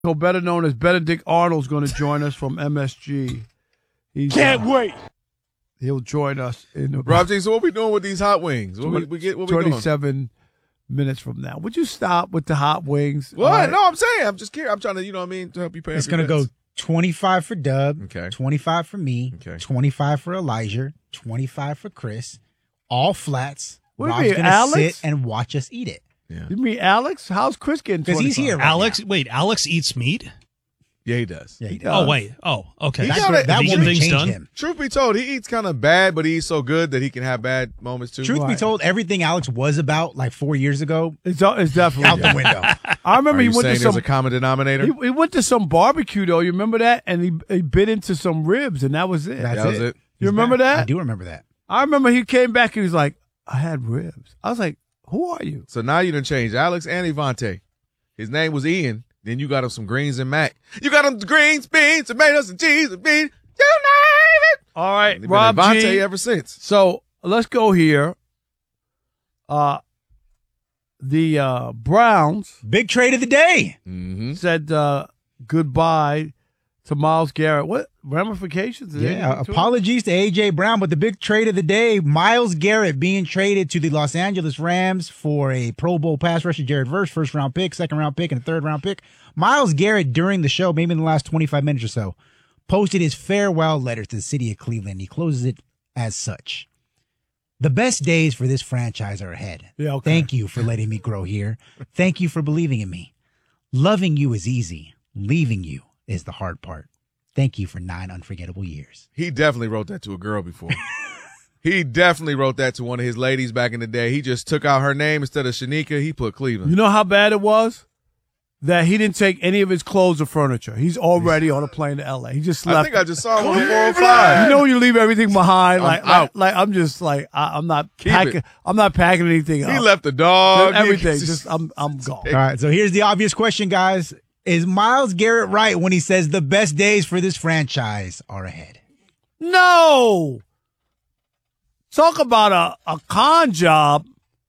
better known as Benedict Arnold, is going to join us from MSG. Can't wait. He'll join us in Rob G, so what we doing with these hot wings? What we doing? 27 minutes from now. Would you stop with the hot wings? What? Right. No, I'm saying. I'm just curious. I'm trying to, you know what I mean, to help you pay. It's going to go 25 for Dub, okay. 25 for me, okay. 25 for Elijah, 25 for Chris. All flats. What Rob's going to sit and watch us eat it. Yeah. You mean Alex? How's Chris getting 25? Because he's here right Alex, now. Wait, Alex eats meat? Yeah, he does. Yeah, he does. Oh, wait. Oh, okay. That won't things change done. him. Truth be told, he eats kind of bad, but he eats so good that he can have bad moments too. Truth be told, everything Alex was about like 4 years ago, it's definitely out the window. I remember he went to some. There's a common denominator. He went to some barbecue though. You remember that? And he bit into some ribs, and that was it. That was it. You remember that? I do remember that. I remember he came back. He was like, "I had ribs." I was like, "Who are you?" So now you done changed Alex and Evante. His name was Ian. Then you got him some greens and mac. You got him greens, beans, tomatoes, and cheese and beans. You name it. All right, He's been Rob Evante G. ever since. So let's go here. The Browns big trade of the day said goodbye to Myles Garrett. What ramifications? Apologies to A.J. Brown, but the big trade of the day, Myles Garrett being traded to the Los Angeles Rams for a Pro Bowl pass rusher, Jared Verse, first-round pick, second-round pick, and a third-round pick. Myles Garrett, during the show, maybe in the last 25 minutes or so, posted his farewell letter to the city of Cleveland. He closes it as such. The best days for this franchise are ahead. Yeah, okay. Thank you for letting me grow here. Thank you for believing in me. Loving you is easy. Leaving you is the hard part. Thank you for 9 unforgettable years. He definitely wrote that to a girl before. He definitely wrote that to one of his ladies back in the day. He just took out her name instead of Shanika. He put Cleveland. You know how bad it was? That he didn't take any of his clothes or furniture. He's already on a plane to L.A. He just left. I think I just saw him on 405. You know when you leave everything behind? I'm I'm not packing. I'm not packing anything up. He left the dog. Everything. I'm gone. All right, so here's the obvious question, guys. Is Myles Garrett right when he says the best days for this franchise are ahead? No. Talk about a con job.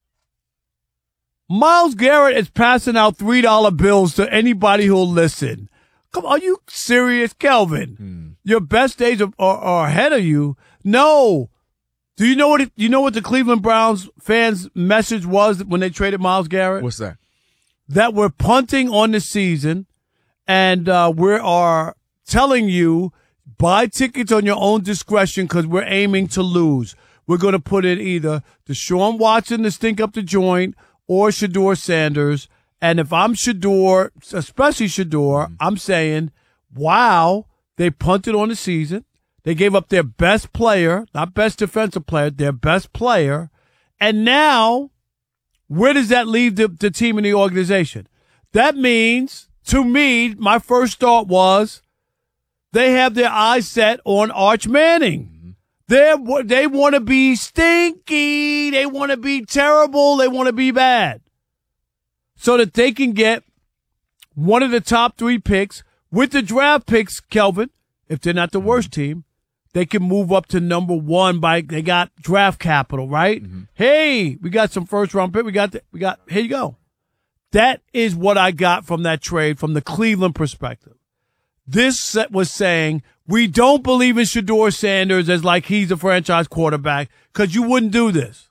Myles Garrett is passing out $3 bills to anybody who'll listen. Come on, are you serious, Kelvin? Your best days are ahead of you. No. Do you know what the Cleveland Browns fans' message was when they traded Myles Garrett? What's that? That we're punting on the season, and we are telling you, buy tickets on your own discretion because we're aiming to lose. We're going to put in either Deshaun Watson to stink up the joint or Shedeur Sanders. And if I'm Shedeur, especially Shedeur, I'm saying, wow, they punted on the season. They gave up their best player, not best defensive player, their best player. And now, where does that leave the team and the organization? That means, to me, my first thought was they have their eyes set on Arch Manning. They want to be stinky. They want to be terrible. They want to be bad. So that they can get one of the top 3 picks with the draft picks, Kelvin. If they're not the worst team, they can move up to number 1 they got draft capital, right? Hey, we got some first round pick. We got, here you go. That is what I got from that trade from the Cleveland perspective. This was saying, we don't believe in Shedeur Sanders as like he's a franchise quarterback because you wouldn't do this.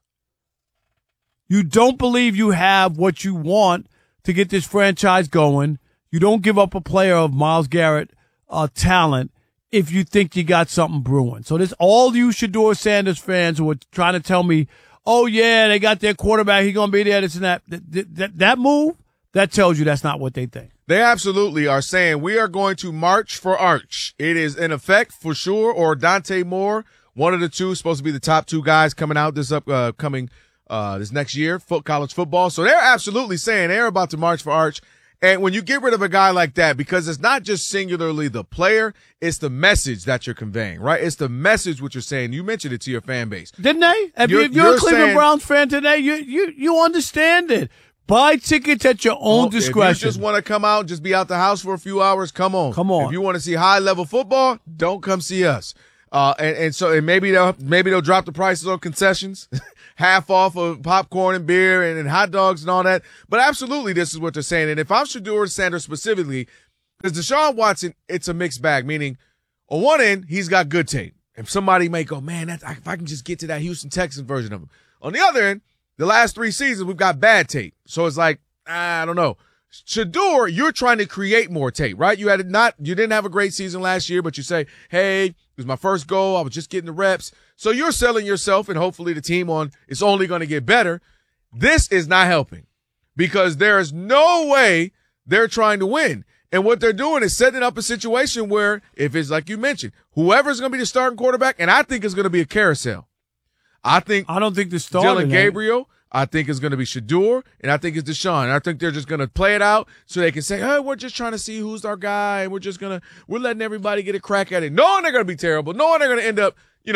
You don't believe you have what you want to get this franchise going. You don't give up a player of Myles Garrett talent if you think you got something brewing. So this all you Shedeur Sanders fans who are trying to tell me, oh yeah, they got their quarterback, he's going to be there, this and that. That move, that tells you that's not what they think. They absolutely are saying we are going to march for Arch. It is in effect for sure, or Dante Moore, one of the two, supposed to be the top 2 guys coming out this this next year, college football. So they're absolutely saying they're about to march for Arch. And when you get rid of a guy like that, because it's not just singularly the player, it's the message that you're conveying, right? It's the message what you're saying. You mentioned it to your fan base. Didn't they? If you're a Cleveland Browns fan today, you understand it. Buy tickets at your own discretion. If you just want to come out, just be out the house for a few hours, come on. Come on. If you want to see high-level football, don't come see us. And maybe they'll drop the prices on concessions, half off of popcorn and beer and hot dogs and all that. But absolutely, this is what they're saying. And if I'm Shedeur Sanders specifically, Because Deshaun Watson, it's a mixed bag, meaning on one end, he's got good tape. And somebody may go, man, if I can just get to that Houston Texans version of him. On the other end, the last 3 seasons, we've got bad tape. So it's like, I don't know. Shedeur, you're trying to create more tape, right? You didn't have a great season last year, but you say, hey, it was my first goal. I was just getting the reps. So you're selling yourself and hopefully the team on it's only going to get better. This is not helping because there is no way they're trying to win. And what they're doing is setting up a situation where if it's like you mentioned, whoever's going to be the starting quarterback, and I think it's going to be a carousel. I don't think the starter Dylan Gabriel. I think it's going to be Shedeur, and I think it's Deshaun. And I think they're just going to play it out so they can say, hey, we're just trying to see who's our guy, and we're letting everybody get a crack at it. Knowing they're going to be terrible, knowing they're going to end up,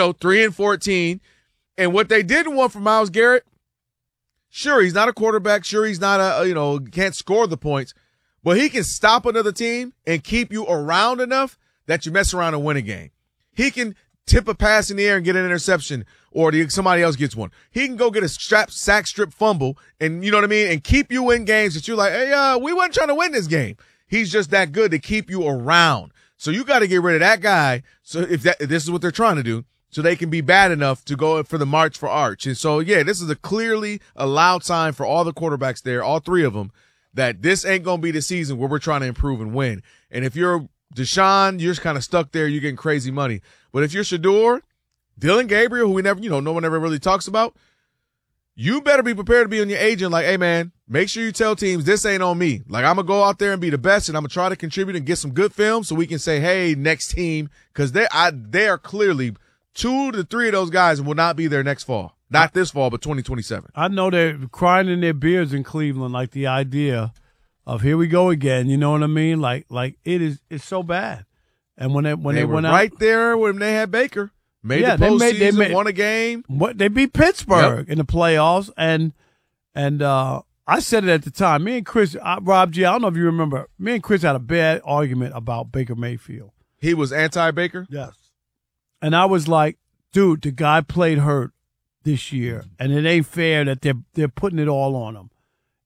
3-14. And what they didn't want from Myles Garrett, sure, he's not a quarterback. Sure, he's not can't score the points, but he can stop another team and keep you around enough that you mess around and win a game. He can tip a pass in the air and get an interception, or somebody else gets one. He can go get a sack strip fumble, and you know what I mean, and keep you in games that you're like, hey, we weren't trying to win this game. He's just that good to keep you around. So you got to get rid of that guy. So if this is what they're trying to do, so they can be bad enough to go for the march for Arch. And so, yeah, this is clearly a loud sign for all the quarterbacks there, all 3 of them, that this ain't going to be the season where we're trying to improve and win. And if you're Deshaun, you're just kind of stuck there. You're getting crazy money. But if you're Shedeur, Dylan Gabriel, who we never, no one ever really talks about, you better be prepared to be on your agent like, hey, man, make sure you tell teams this ain't on me. Like, I'm going to go out there and be the best, and I'm going to try to contribute and get some good film so we can say, hey, next team, because they are clearly 2 to 3 of those guys will not be there next fall. Not this fall, but 2027. I know they're crying in their beards in Cleveland, like the idea of here we go again. You know what I mean? Like it's so bad. And when they were went right out, there when they had Baker, made the postseason, won a game. They beat Pittsburgh in the playoffs, and I said it at the time. Me and Chris, Rob G, I don't know if you remember. Me and Chris had a bad argument about Baker Mayfield. He was anti-Baker? Yes. And I was like, dude, the guy played hurt this year, and it ain't fair that they're putting it all on him.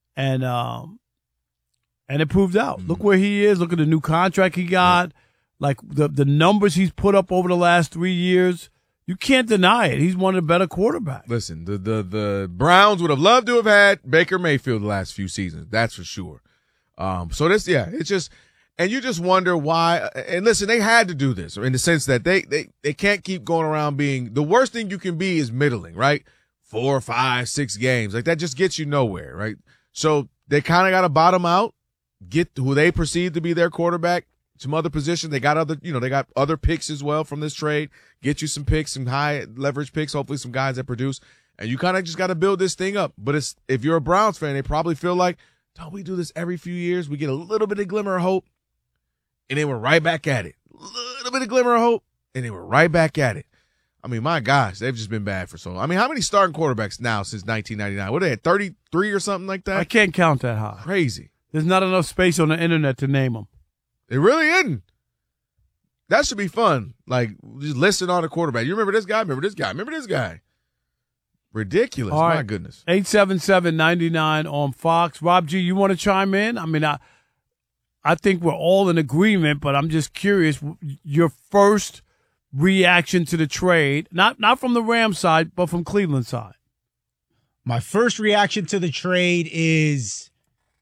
And it proved out. Look where he is. Look at the new contract he got. Like the numbers he's put up over the last 3 years. You can't deny it. He's one of the better quarterbacks. Listen, the Browns would have loved to have had Baker Mayfield the last few seasons. That's for sure. So this, it's just, and you just wonder why. And listen, they had to do this in the sense that they can't keep going around being, the worst thing you can be is middling, right? 4, 5, 6 games. Like that just gets you nowhere, right? So they kind of got to bottom out, get who they perceive to be their quarterback, some other position. They got other picks as well from this trade. Get you some picks, some high leverage picks, hopefully some guys that produce. And you kind of just got to build this thing up. But if you're a Browns fan, they probably feel like, don't we do this every few years? We get a little bit of glimmer of hope, and then we're right back at it. A little bit of glimmer of hope, and then we're right back at it. I mean, my gosh, they've just been bad for so long. I mean, how many starting quarterbacks now since 1999? What, they had 33 or something like that? I can't count that high. Crazy. There's not enough space on the internet to name them. It really isn't. That should be fun. Like, just listing on the quarterback. You remember this guy? Remember this guy? Remember this guy? Ridiculous. All right. My goodness. 877-99 on Fox. Rob G, you want to chime in? I mean, I think we're all in agreement, but I'm just curious, your first reaction to the trade, not from the Rams side, but from Cleveland side. My first reaction to the trade is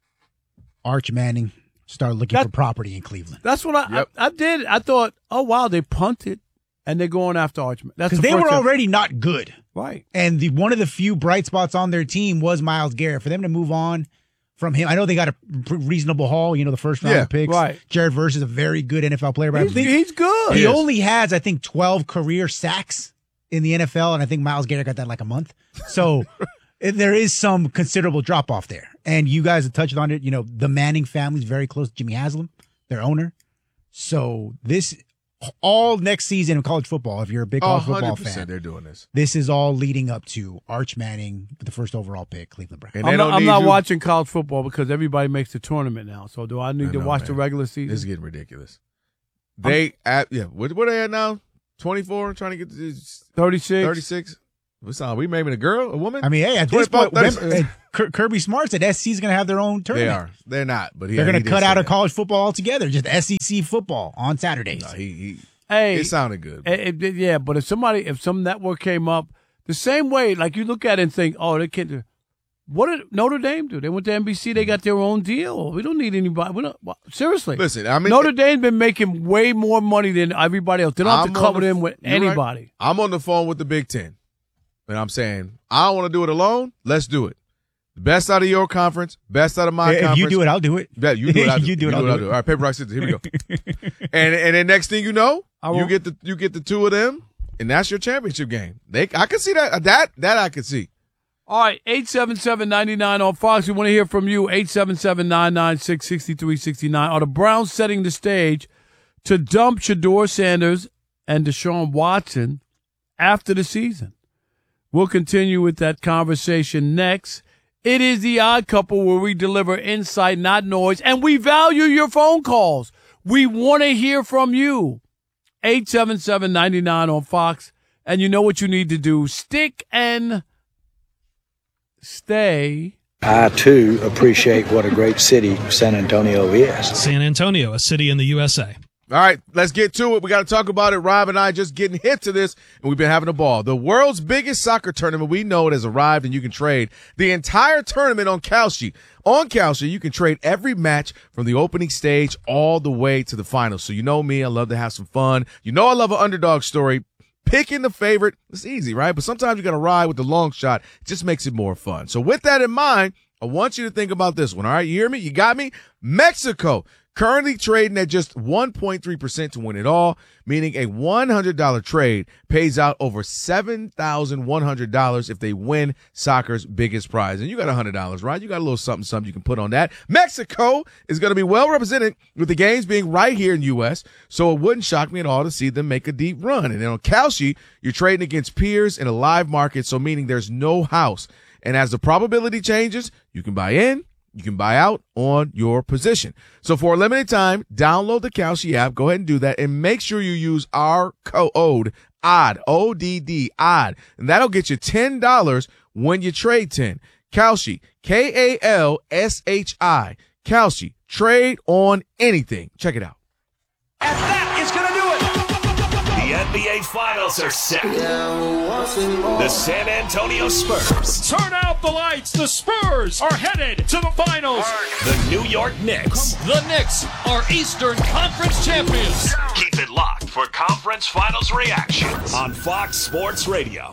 Arch Manning start looking for property in Cleveland. That's what I did. I thought, oh, wow, they punted, and they're going after Arch Manning. Because they were already not good. Right. And one of the few bright spots on their team was Myles Garrett. For them to move on from him, I know they got a reasonable haul, the first round of picks. Right. Jared Verse is a very good NFL player, but I think he's good. He only has, 12 career sacks in the NFL, and I think Myles Garrett got that in like a month. So there is some considerable drop off there. And you guys have touched on it. The Manning family is very close to Jimmy Haslam, their owner. So this all next season of college football, if you're a big college football fan, they're doing this. This is all leading up to Arch Manning with the first overall pick, Cleveland Browns. I'm not watching college football because everybody makes the tournament now. So do I need to watch the regular season? This is getting ridiculous. What are they at now? 24, trying to get to 36. 36. We naming a girl, a woman? I mean, hey, at this point, 30. Kirby Smart said SC is going to have their own tournament. They are. They're not. But they're going to cut out of college football altogether. Just SEC football on Saturdays. No, Hey, it sounded good. Yeah, but if some network came up the same way, like you look at it and think, oh, they can't do. What did Notre Dame do? They went to NBC. They got their own deal. We don't need anybody. Seriously. Listen, I mean, Notre Dame's been making way more money than everybody else. They don't have to cover them with anybody. Right. I'm on the phone with the Big Ten, and I'm saying, I don't want to do it alone. Let's do it. The best out of your conference, best out of my conference. If you do it, I'll do it. Yeah, you do it. You do it, I'll do it. All right, paper, rock, scissors. Here we go. and then next thing you know, you get the two of them, and that's your championship game. I can see that. That I can see. All right, 877-99 on Fox. We want to hear from you. 877-996-6369. Are the Browns setting the stage to dump Shedeur Sanders and Deshaun Watson after the season? We'll continue with that conversation next. It is the Odd Couple, where we deliver insight, not noise, and we value your phone calls. We want to hear from you. 877-99 on Fox. And you know what you need to do. Stick and stay. I, too, appreciate what a great city San Antonio is. San Antonio, a city in the USA. All right, let's get to it. We got to talk about it. Rob and I just getting hit to this, and we've been having a ball. The world's biggest soccer tournament, we know it, has arrived, and you can trade the entire tournament on Kalshi. On Kalshi, you can trade every match from the opening stage all the way to the finals. So you know me, I love to have some fun. You know I love an underdog story. Picking the favorite, it's easy, right? But sometimes you got to ride with the long shot. It just makes it more fun. So with that in mind, I want you to think about this one, all right? You hear me? You got me? Mexico. Currently trading at just 1.3% to win it all, meaning a $100 trade pays out over $7,100 if they win soccer's biggest prize. And you got $100, right? You got a little something you can put on that. Mexico is going to be well represented with the games being right here in the U.S., so it wouldn't shock me at all to see them make a deep run. And then on Kalshi, you're trading against peers in a live market, so meaning there's no house. And as the probability changes, you can buy in, you can buy out on your position. So for a limited time, download the Kalshi app. Go ahead and do that. And make sure you use our code ODD, ODD, ODD. And that'll get you $10 when you trade 10. Kalshi, Kalshi. Kalshi. Trade on anything. Check it out. And that is going to do it. The NBA Finals are set. The San Antonio Spurs. Turn out the lights. The Spurs are headed to the finals. The New York Knicks. The Knicks are Eastern Conference champions. Keep it locked for conference finals reactions on Fox Sports Radio.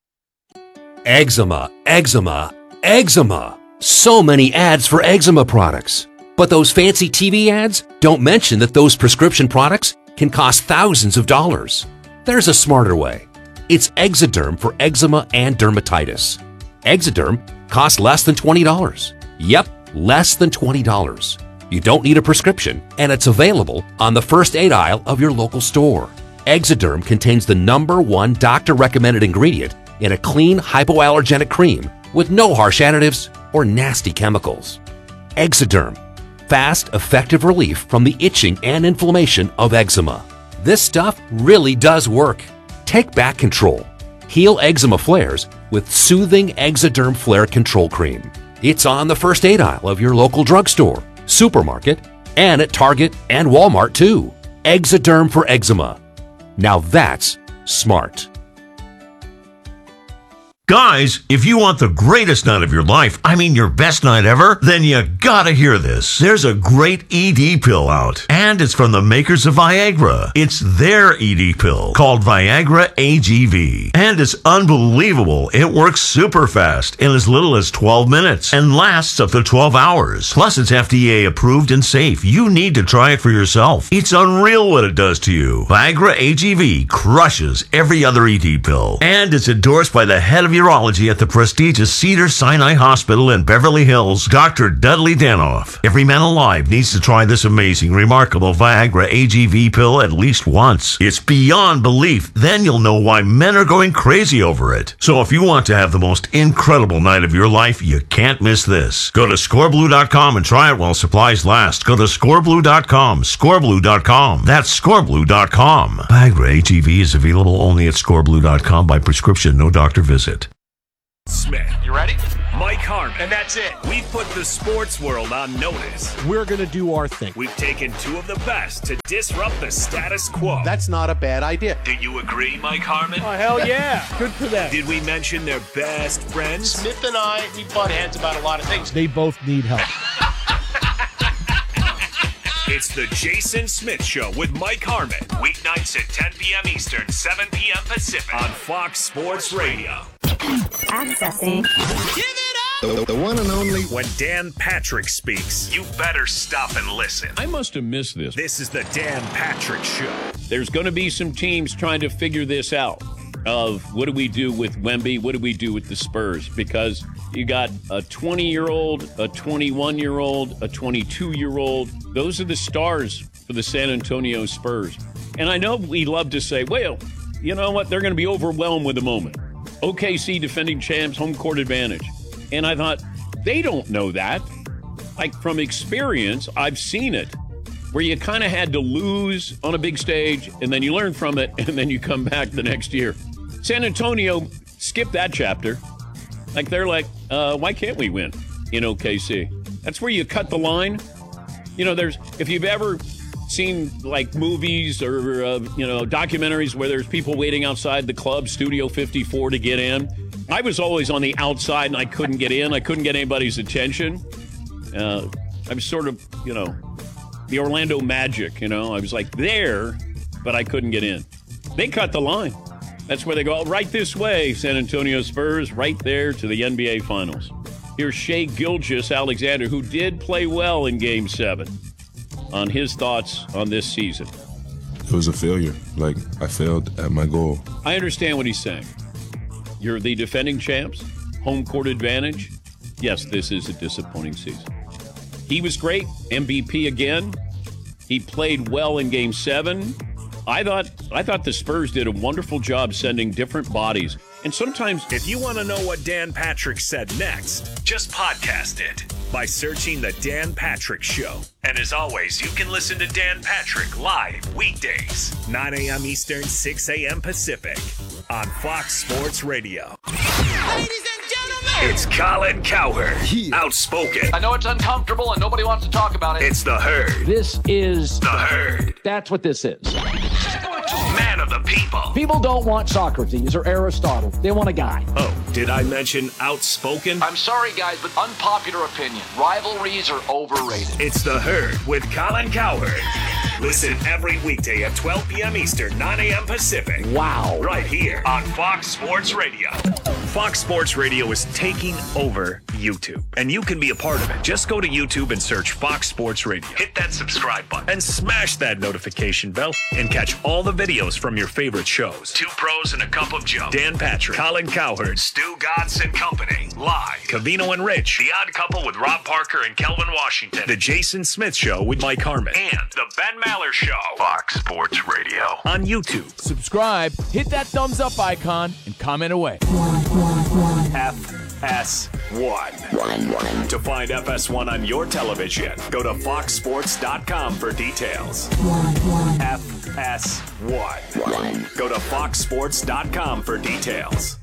Eczema, eczema, eczema. So many ads for eczema products. But those fancy TV ads don't mention that those prescription products can cost thousands of dollars. There's a smarter way. It's Exoderm for eczema and dermatitis. Exoderm costs less than $20. Yep, less than $20. You don't need a prescription, and it's available on the first aid aisle of your local store. Exoderm contains the #1 doctor-recommended ingredient in a clean hypoallergenic cream with no harsh additives or nasty chemicals. Exoderm. Fast, effective relief from the itching and inflammation of eczema. This stuff really does work. Take back control. Heal eczema flares with soothing Exoderm Flare Control Cream. It's on the first aid aisle of your local drugstore, supermarket, and at Target and Walmart too. Exoderm for eczema. Now that's smart. Guys, if you want the greatest night of your life, I mean your best night ever, then you gotta hear this. There's a great ED pill out, and it's from the makers of Viagra. It's their ED pill called Viagra AGV, and it's unbelievable. It works super fast in as little as 12 minutes and lasts up to 12 hours. Plus, it's FDA approved and safe. You need to try it for yourself. It's unreal what it does to you. Viagra AGV crushes every other ED pill, and it's endorsed by the head of your urology at the prestigious Cedars-Sinai Hospital in Beverly Hills, Dr. Dudley Danoff. Every man alive needs to try this amazing, remarkable Viagra AGV pill at least once. It's beyond belief. Then you'll know why men are going crazy over it. So if you want to have the most incredible night of your life, you can't miss this. Go to scoreblue.com and try it while supplies last. Go to scoreblue.com, scoreblue.com. That's scoreblue.com. Viagra AGV is available only at scoreblue.com by prescription, no doctor visit. Smith. You ready? Mike Harmon. And that's it. We've put the sports world on notice. We're going to do our thing. We've taken two of the best to disrupt the status quo. That's not a bad idea. Do you agree, Mike Harmon? Oh, hell yeah. Good for them. Did we mention their best friends? Smith and I, we butt heads about a lot of things. They both need help. It's the Jason Smith Show with Mike Harmon. Weeknights at 10 p.m. Eastern, 7 p.m. Pacific on Fox Sports Radio. Accessing. Give it up! The one and only. When Dan Patrick speaks, you better stop and listen. I must have missed this. This is the Dan Patrick Show. There's going to be some teams trying to figure this out of what do we do with Wemby? What do we do with the Spurs? Because you got a 20-year-old, a 21-year-old, a 22-year-old. Those are the stars for the San Antonio Spurs. And I know we love to say, well, you know what? They're going to be overwhelmed with the moment. OKC defending champs, home court advantage. And I thought, they don't know that. Like, from experience, I've seen it, where you kind of had to lose on a big stage, and then you learn from it, and then you come back the next year. San Antonio skipped that chapter. Like, they're like, why can't we win in OKC? That's where you cut the line. You know, if you've ever seen, like, movies or, documentaries where there's people waiting outside the club, Studio 54, to get in. I was always on the outside, and I couldn't get in. I couldn't get anybody's attention. I was sort of, the Orlando Magic, I was like there, but I couldn't get in. They cut the line. That's where they go, right this way, San Antonio Spurs, right there to the NBA Finals. Here's Shai Gilgeous-Alexander, who did play well in Game 7, on his thoughts on this season. It was a failure. Like, I failed at my goal. I understand what he's saying. You're the defending champs, home court advantage. Yes, this is a disappointing season. He was great, MVP again. He played well in Game 7. I thought the Spurs did a wonderful job sending different bodies. And sometimes, if you want to know what Dan Patrick said next, just podcast it by searching The Dan Patrick Show. And as always, you can listen to Dan Patrick live weekdays, 9 a.m. Eastern, 6 a.m. Pacific on Fox Sports Radio. Ladies and gentlemen, it's Colin Cowherd, outspoken. I know it's uncomfortable and nobody wants to talk about it. It's The Herd. This is The Herd. That's what this is. Man of the people. People don't want Socrates or Aristotle. They want a guy. Oh, did I mention outspoken? I'm sorry, guys, but unpopular opinion. Rivalries are overrated. It's The Herd with Colin Cowherd. Listen every weekday at 12 p.m. Eastern, 9 a.m. Pacific. Wow. Right here on Fox Sports Radio. Fox Sports Radio is taking over YouTube, and you can be a part of it. Just go to YouTube and search Fox Sports Radio. Hit that subscribe button and smash that notification bell and catch all the videos from your favorite shows. Two Pros and a Cup of Joe. Dan Patrick, Colin Cowherd, Stu Godson Company. Live. Cavino and Rich. The Odd Couple with Rob Parker and Kelvin Washington. The Jason Smith Show with Mike Harmon. And The Ben Maller Show. Fox Sports Radio. On YouTube. Subscribe, hit that thumbs up icon, and comment away. FS1. To find FS1 on your television, go to foxsports.com for details. FS1. Go to foxsports.com for details.